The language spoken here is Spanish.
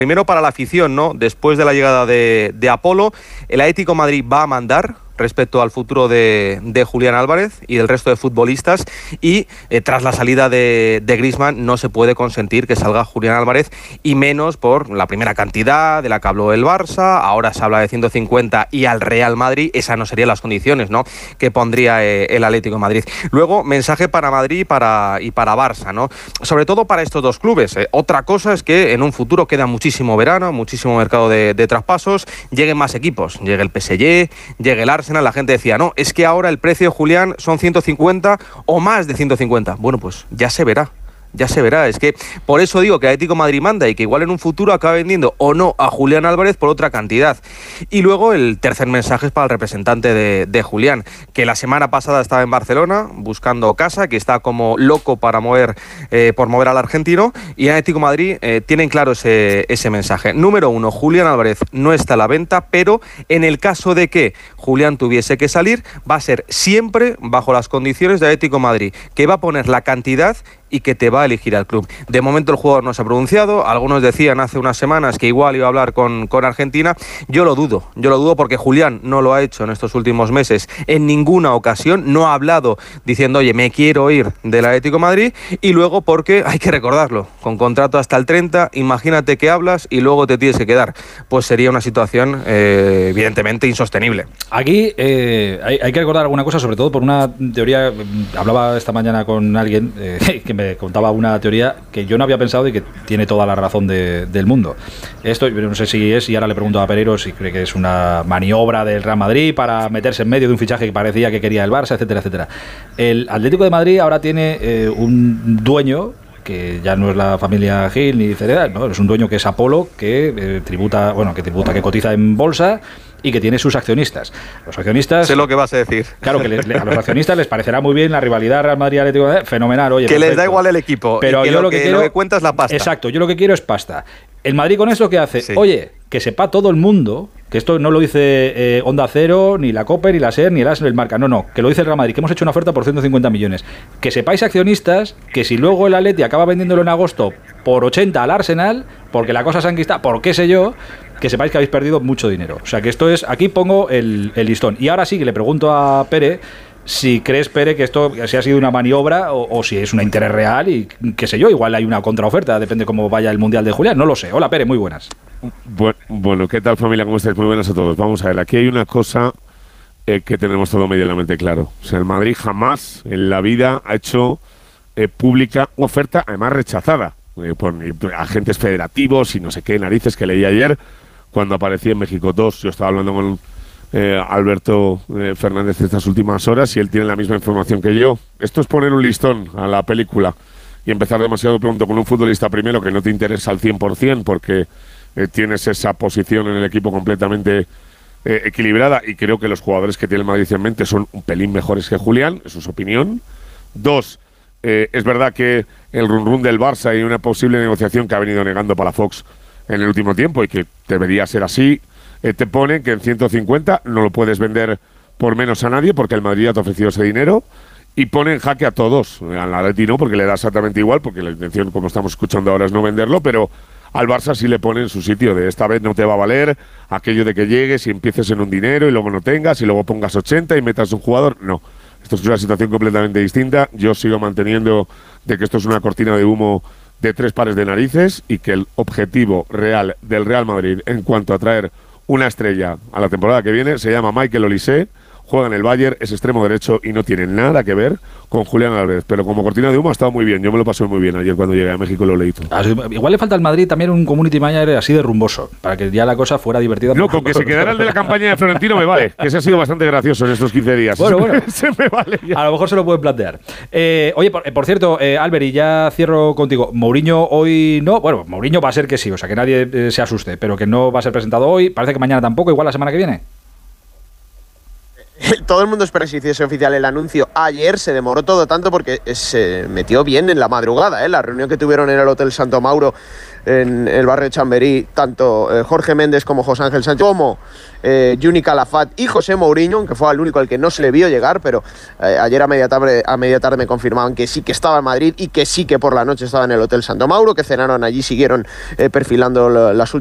Primero para la afición, ¿no? Después de la llegada de Apolo, el Atlético de Madrid va a mandar respecto al futuro de Julián Álvarez y del resto de futbolistas, y tras la salida de Griezmann no se puede consentir que salga Julián Álvarez, y menos por la primera cantidad de la que habló el Barça. Ahora se habla de 150 y al Real Madrid, esas no serían las condiciones, ¿no?, que pondría el Atlético de Madrid. Luego, mensaje para Madrid y para Barça, ¿no?, sobre todo para estos dos clubes. Otra cosa es que en un futuro queda muchísimo verano, muchísimo mercado de traspasos, lleguen más equipos, llegue el PSG, llegue el Arsenal. La gente decía, no, es que ahora el precio de Julián son 150 o más de 150. Bueno, pues ya se verá. Ya se verá, es que por eso digo que Atlético de Madrid manda y que igual en un futuro acaba vendiendo o no a Julián Álvarez por otra cantidad. Y luego el tercer mensaje es para el representante de Julián, que la semana pasada estaba en Barcelona buscando casa, que está como loco por mover al argentino, y en Atlético de Madrid tienen claro ese mensaje. Número 1, Julián Álvarez no está a la venta, pero en el caso de que Julián tuviese que salir, va a ser siempre bajo las condiciones de Atlético de Madrid, que va a poner la cantidad y que te va a elegir al club. De momento el jugador no se ha pronunciado, algunos decían hace unas semanas que igual iba a hablar con Argentina. Yo lo dudo porque Julián no lo ha hecho en estos últimos meses en ninguna ocasión, no ha hablado diciendo, oye, me quiero ir del Atlético de Madrid, y luego porque, hay que recordarlo, con contrato hasta el 30, imagínate que hablas y luego te tienes que quedar, pues sería una situación evidentemente insostenible. Aquí hay que recordar alguna cosa, sobre todo por una teoría. Hablaba esta mañana con alguien que me contaba una teoría que yo no había pensado y que tiene toda la razón del mundo. Esto yo no sé si es, y ahora le pregunto a Pereiro si cree que es una maniobra del Real Madrid para meterse en medio de un fichaje que parecía que quería el Barça, etcétera, etcétera. El Atlético de Madrid ahora tiene un dueño que ya no es la familia Gil ni Ceredal, ¿no? Es un dueño que es Apolo, que que cotiza en bolsa y que tiene sus accionistas. Los accionistas... Sé lo que vas a decir. Claro, que a los accionistas les parecerá muy bien la rivalidad Real Madrid-Atlético de Madrid, fenomenal, oye. Que perfecto. Les da igual el equipo, pero yo lo que cuenta es la pasta. Exacto, yo lo que quiero es pasta. El Madrid con esto, ¿qué hace? Sí. Oye, que sepa todo el mundo, que esto no lo dice Onda Cero, ni la COPE, ni la SER, ni el AS, ni el Marca, no, que lo dice el Real Madrid, que hemos hecho una oferta por 150 millones. Que sepáis, accionistas, que si luego el Atleti acaba vendiéndolo en agosto por 80 al Arsenal, porque la cosa se ha enquistado, por qué sé yo, que sepáis que habéis perdido mucho dinero. O sea, que esto es... Aquí pongo el listón. Y ahora sí que le pregunto a Pere si crees, Pere, que esto si ha sido una maniobra o si es un interés real y qué sé yo, igual hay una contraoferta, depende cómo vaya el Mundial de Julián, no lo sé. Hola, Pere, muy buenas. Bueno, ¿qué tal, familia? ¿Cómo estáis? Muy buenas a todos. Vamos a ver, aquí hay una cosa que tenemos todo medianamente claro. O sea, el Madrid jamás en la vida ha hecho pública una oferta, además rechazada por agentes federativos y no sé qué narices que leí ayer cuando aparecía en México 2. Yo estaba hablando con Alberto Fernández estas últimas horas y él tiene la misma información que yo. Esto es poner un listón a la película y empezar demasiado pronto con un futbolista primero que no te interesa al 100% porque tienes esa posición en el equipo completamente equilibrada, y creo que los jugadores que tiene el Madrid en mente son un pelín mejores que Julián, eso es su opinión. 2, es verdad que el run del Barça y una posible negociación que ha venido negando Palafox en el último tiempo y que debería ser así, te pone que en 150 no lo puedes vender por menos a nadie porque el Madrid ya te ha ofrecido ese dinero, y pone en jaque a todos. Al Atleti no, porque le da exactamente igual, porque la intención, como estamos escuchando ahora, es no venderlo, pero al Barça sí le pone en su sitio de esta vez no te va a valer aquello de que llegues y empieces en un dinero y luego no tengas y luego pongas 80 y metas un jugador. No, esto es una situación completamente distinta. Yo sigo manteniendo de que esto es una cortina de humo de 3 pares de narices y que el objetivo real del Real Madrid en cuanto a traer una estrella a la temporada que viene se llama Michael Olise, juega en el Bayern, es extremo derecho y no tiene nada que ver con Julián Álvarez, pero como cortina de humo ha estado muy bien. Yo me lo pasé muy bien ayer cuando llegué a México, lo leí todo. Igual le falta al Madrid también un community manager así de rumboso, para que ya la cosa fuera divertida. No, con que se quedara el de la campaña de Florentino me vale, que se ha sido bastante gracioso en estos 15 días. Bueno. Se me vale ya. A lo mejor se lo pueden plantear. Oye, por cierto, Albert, y ya cierro contigo. Mourinho hoy no, bueno, Mourinho va a ser que sí, o sea, que nadie se asuste, pero que no va a ser presentado hoy, parece que mañana tampoco, igual la semana que viene. Todo el mundo espera que se hiciese oficial el anuncio. Ayer se demoró todo tanto porque se metió bien en la madrugada, La reunión que tuvieron en el Hotel Santo Mauro en el barrio de Chamberí, tanto Jorge Méndez como José Ángel Sánchez, como Juni Calafat y José Mourinho, aunque fue el único al que no se le vio llegar, pero ayer a media tarde me confirmaban que sí que estaba en Madrid y que sí que por la noche estaba en el Hotel Santo Mauro, que cenaron allí, siguieron perfilando las últimas